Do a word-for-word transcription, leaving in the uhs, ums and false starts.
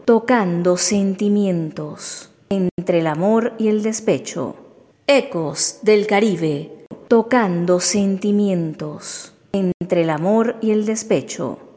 tocando sentimientos entre el amor y el despecho. Ecos del Caribe, tocando sentimientos entre el amor y el despecho.